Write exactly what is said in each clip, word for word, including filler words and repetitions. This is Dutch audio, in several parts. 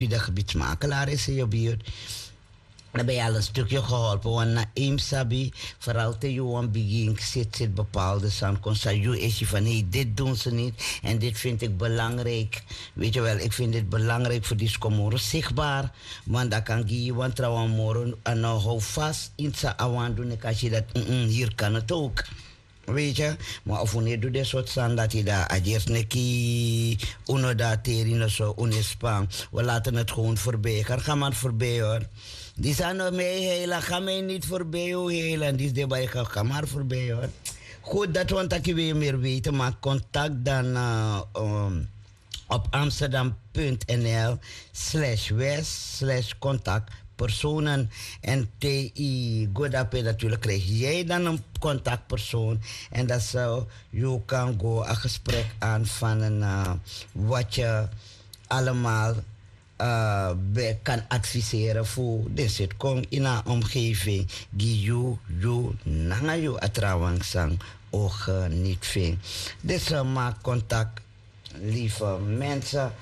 de gebiedsmakelaar is in je buurt. Dan ben je al een stukje geholpen. Want na één sabi, vooral te Johan begin, zit, zit bepaalde sankonsa. Je is je van, hey, dit doen ze niet. En dit vind ik belangrijk. Weet je wel, ik vind dit belangrijk voor die skomoro zichtbaar. Want dan kan je want trouwens moro en nou hou vast in sa awan doen. Als je dat, mm, mm, hier kan het ook. Weet je, maar of wanneer doe je soort zand dat je daar adjes neki uno daar terin of zo, unispan. We laten het gewoon voorbij gaan. Ga maar voorbij hoor. Die zijn nog mee hela, ga mij niet voorbij hoor hela. En die is erbij, ga, ga maar voorbij hoor. Goed, dat want dat je weer meer weten, maar contact dan uh, um, op amsterdam.nl slash west slash contact. Personen en T I Godapé natuurlijk krijg jij dan een contactpersoon en dat zou je kan go een gesprek aan van een, uh, wat je allemaal uh, be, kan adviseren voor deze kom in een omgeving die je je nanga je trouwens ook uh, niet vindt. Dus uh, maak contact, lieve mensen.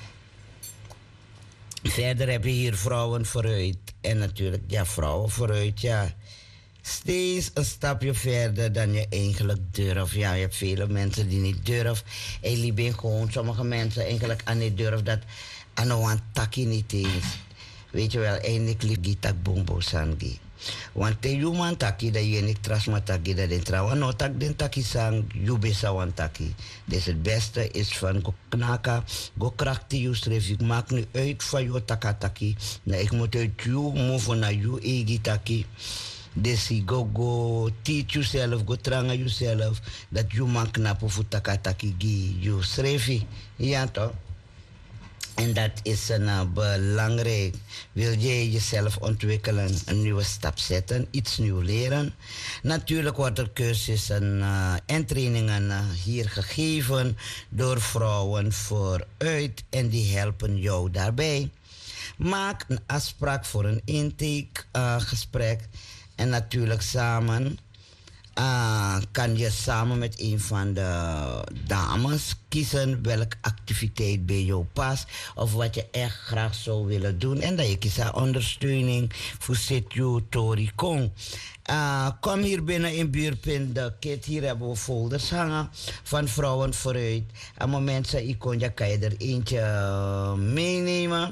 Verder heb je hier vrouwen vooruit. En natuurlijk, ja, vrouwen vooruit, ja. Steeds een stapje verder dan je eigenlijk durft. Ja, je hebt vele mensen die niet durven. En je bent gewoon, sommige mensen eigenlijk aan niet durven dat aan een takkie niet eens. Weet je wel, eindelijk liep die tak bombo sangi. Want te human taki dat je niet trasma taki dat den trouwen. No tak den taki sang, you besa wan taki. Dus het beste is van go knaka, go krakti you stref. Ik maak nu uit van jou taka taki. Nou, ik moet uit you move naar you egi taki. Dus go go teach yourself, go tranga yourself. Dat you man knappen voor taka taki gi you strefi. Ja toch? En dat is een uh, belangrijk. Wil je jezelf ontwikkelen, een nieuwe stap zetten, iets nieuws leren? Natuurlijk wordt er cursussen uh, en trainingen uh, hier gegeven door vrouwen vooruit en die helpen jou daarbij. Maak een afspraak voor een intakegesprek uh, en natuurlijk samen. Uh, kan je samen met een van de dames kiezen welke activiteit bij jou past of wat je echt graag zou willen doen en dat je kiest ondersteuning voor Sitju Tori Kong. Uh, kom hier binnen in buurpin de kit. Hier hebben we folders hangen van vrouwen vooruit. Op het moment dat je kon, je kan je er eentje uh, meenemen.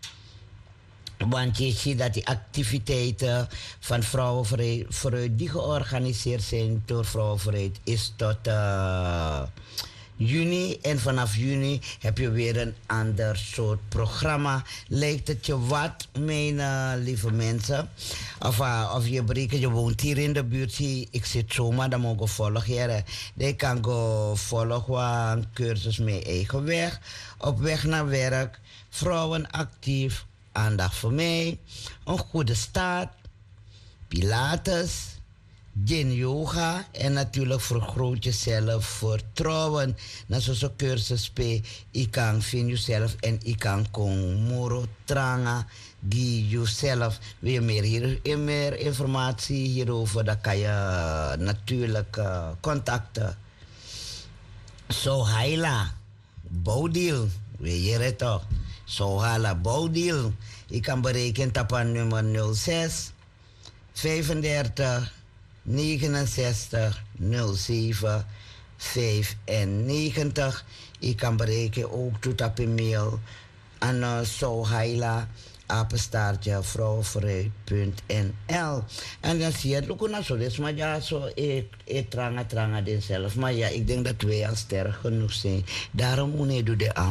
Want je ziet dat die activiteiten van Vrouwen Vooruit die georganiseerd zijn door Vrouwen Vooruit is tot uh, juni. En vanaf juni heb je weer een ander soort programma. Lijkt het je wat, mijn uh, lieve mensen? Of, uh, of je breken, je woont hier in de buurt. Zie, ik zit zomaar, dan moet je volgen. Je kan go volgen een cursus met eigen weg. Op weg naar werk. Vrouwen actief. Aandacht voor mij, een goede staat, pilates, yin yoga en natuurlijk vergroot jezelf vertrouwen. Na zo'n cursus bij, ik kan vinden jezelf en ik kan kon moro tranga die jezelf. Wil je meer, hier, meer informatie hierover, dan kan je natuurlijk uh, contacten. Zo heila, Bodil, weet je het toch? Zo hala Bodil. Ik kan berekenen tapan nummer nul zes vijfendertig negenenzestig nul zeven vijfennegentig. Ik kan berekenen ook tot op een mail aan uh, Sohaila apenstaartje vrouwenvooruit punt n l. En dan zie je het ook nog zo. Dus maar ja, zo ik, ik tranga tranga dit zelf. Maar ja, ik denk dat wij al sterk genoeg zijn. Daarom moet je doen de